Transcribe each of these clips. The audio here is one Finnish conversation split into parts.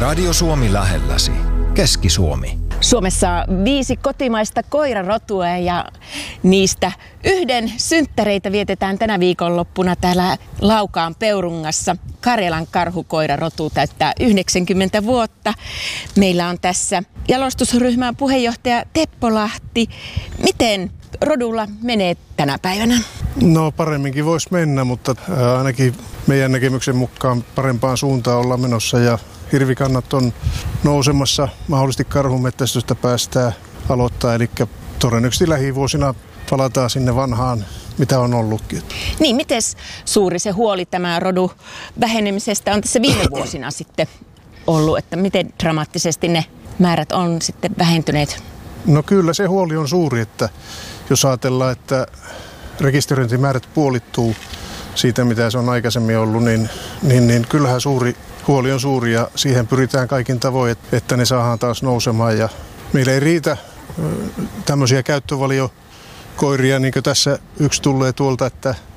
Radio Suomi lähelläsi. Keski-Suomi. Suomessa 5 kotimaista koirarotua ja niistä yhden synttäreitä vietetään tänä viikonloppuna täällä Laukaan Peurungassa. Karjalan karhukoirarotu täyttää 90 vuotta. Meillä on tässä jalostusryhmän puheenjohtaja Teppo Lahti. Miten rodulla menee tänä päivänä? No paremminkin voisi mennä, mutta ainakin meidän näkemyksen mukaan parempaan suuntaan ollaan menossa ja hirvikannat on nousemassa. Mahdollisesti karhunmetsästystä päästään aloittaa, eli todennäköisesti lähivuosina palataan sinne vanhaan, mitä on ollutkin. Niin, miten suuri se huoli tämä rodun vähenemisestä on tässä viime vuosina sitten ollut, että miten dramaattisesti ne määrät on sitten vähentyneet? No kyllä se huoli on suuri, että jos ajatellaan, että rekisteröintimäärät puolittuu siitä, mitä se on aikaisemmin ollut, niin kyllähän huoli on suuri ja siihen pyritään kaikin tavoin, että ne saadaan taas nousemaan. Ja meillä ei riitä tämmöisiä käyttövaliokoiria, niin kuin tässä yksi tulee tuolta,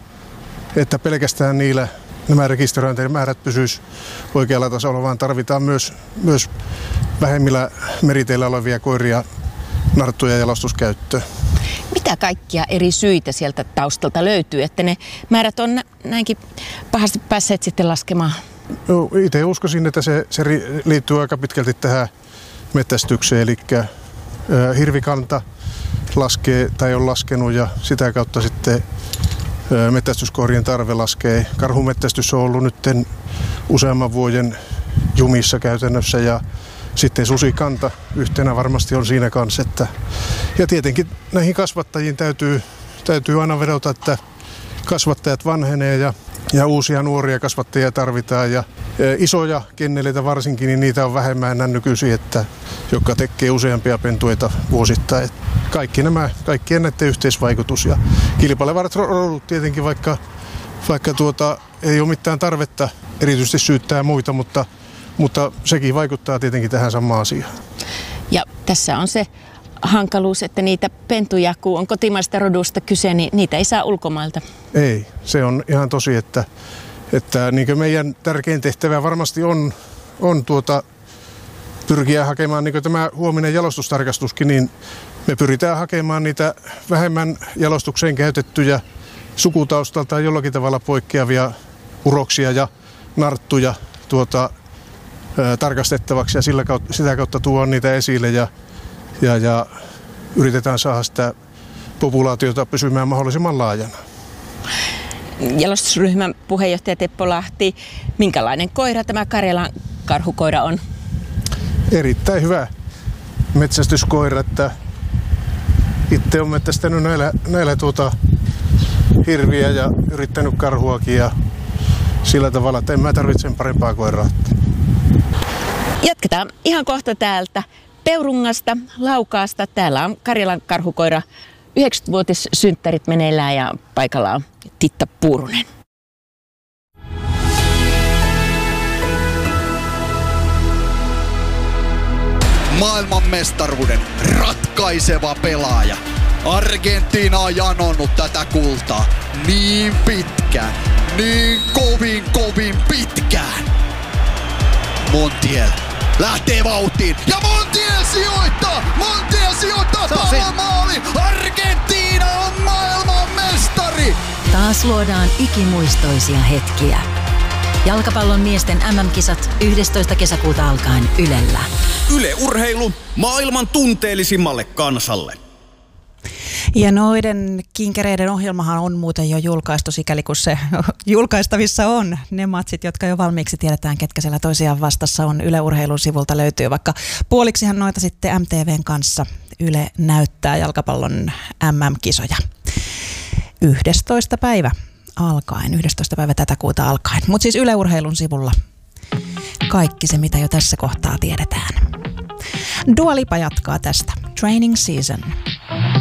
että pelkästään niillä nämä rekisteröintimäärät pysyisi oikealla tasolla, vaan tarvitaan myös vähemmillä meriteillä olevia koiria narttuja jalostuskäyttöön. Mitä kaikkia eri syitä sieltä taustalta löytyy, että ne määrät on näinkin pahasti päässeet sitten laskemaan? No, itse uskoisin, että se liittyy aika pitkälti tähän metsästykseen, eli hirvikanta laskee tai on laskenut ja sitä kautta sitten metsästyskoirien tarve laskee. Karhumetsästys on ollut nyt useamman vuoden jumissa käytännössä ja sitten susikanta yhtenä varmasti on siinä kanssa. Ja tietenkin näihin kasvattajiin täytyy aina vedota, että kasvattajat vanhenee ja uusia nuoria kasvattajia tarvitaan. Ja isoja kenneleitä varsinkin, niin niitä on vähemmän nykyisin, jotka tekee useampia pentueita vuosittain. Kaikkien näiden yhteisvaikutus. Ja kilpailevat rodut tietenkin, vaikka ei ole mitään tarvetta erityisesti syyttää muita, mutta sekin vaikuttaa tietenkin tähän samaan asiaan. Ja tässä on se hankaluus, että niitä pentuja, kun on kotimaista rodusta kyse, niin niitä ei saa ulkomailta. Ei, se on ihan tosi, että niin kuin meidän tärkein tehtävä varmasti on pyrkiä hakemaan, niin kuin tämä huominen jalostustarkastuskin, niin me pyritään hakemaan niitä vähemmän jalostukseen käytettyjä sukutaustaltaan jollakin tavalla poikkeavia uroksia ja narttuja tarkastettavaksi ja sitä kautta tuon niitä esille ja yritetään saada sitä populaatiota pysymään mahdollisimman laajana. Jalostusryhmän puheenjohtaja Teppo Lahti, minkälainen koira tämä Karjalan karhukoira on? Erittäin hyvä metsästyskoira, että itse olen metsästänyt näillä hirviä ja yrittänyt karhuakin ja sillä tavalla, että en mä tarvitse sen parempaa koiraa. Jatketaan ihan kohta täältä Peurungasta, Laukaasta. Täällä on Karjalan karhukoira 90-vuotissynttärit meneillään ja paikalla on Titta Puurunen. Maailmanmestaruuden ratkaiseva pelaaja. Argentiina on janonnut tätä kultaa niin pitkään, niin kovin pitkään. Montiel lähtee vauhtiin ja Montiel sijoittaa palomaali. Argentiina on maailmanmestari. Taas luodaan ikimuistoisia hetkiä. Jalkapallon miesten MM-kisat 11. kesäkuuta alkaen Ylellä. Yle Urheilu maailman tunteellisimmalle kansalle. Ja noiden kinkereiden ohjelmahan on muuten jo julkaistu, sikäli kun se julkaistavissa on. Ne matsit, jotka jo valmiiksi tiedetään, ketkä siellä toisiaan vastassa on. Yle Urheilun sivulta löytyy, vaikka puoliksihan noita sitten MTVn kanssa Yle näyttää jalkapallon MM-kisoja. 11. päivä alkaen, 11. päivä tätä kuuta alkaen. Mutta siis Yle Urheilun sivulla kaikki se, mitä jo tässä kohtaa tiedetään. Dua Lipa jatkaa tästä. Training Season.